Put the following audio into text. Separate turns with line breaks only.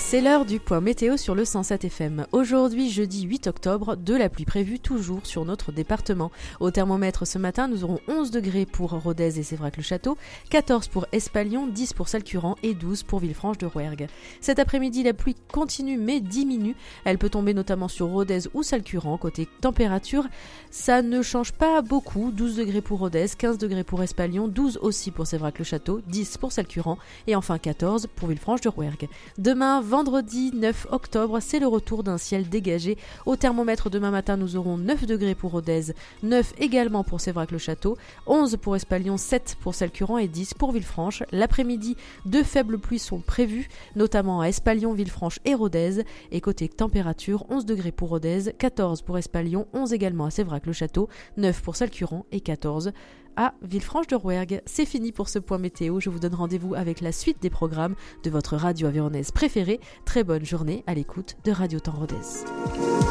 C'est l'heure du point météo sur le 107 FM. Aujourd'hui, jeudi 8 octobre, de la pluie prévue toujours sur notre département. Au thermomètre ce matin, nous aurons 11 degrés pour Rodez et Sévrac-le-Château, 14 pour Espalion, 10 pour Salcurant et 12 pour Villefranche-de-Rouergue. Cet après-midi, la pluie continue mais diminue. Elle peut tomber notamment sur Rodez ou Salcurant. Côté température, ça ne change pas beaucoup. 12 degrés pour Rodez, 15 degrés pour Espalion, 12 aussi pour Sévrac-le-Château, 10 pour Salcurant et enfin 14 pour Villefranche-de-Rouergue. Demain, vendredi 9 octobre, c'est le retour d'un ciel dégagé. Au thermomètre demain matin, nous aurons 9 degrés pour Rodez, 9 également pour Sévrac-le-Château, 11 pour Espalion, 7 pour Salcurant et 10 pour Villefranche. L'après-midi, deux faibles pluies sont prévues, notamment à Espalion, Villefranche et Rodez. Et côté température, 11 degrés pour Rodez, 14 pour Espalion, 11 également à Sévrac-le-Château, 9 pour Salcurant et 14 à Villefranche-de-Rouergue. C'est fini pour ce point météo. Je vous donne rendez-vous avec la suite des programmes de votre radio avéronnaise préférée. Très bonne journée à l'écoute de Radio Temps Rodez.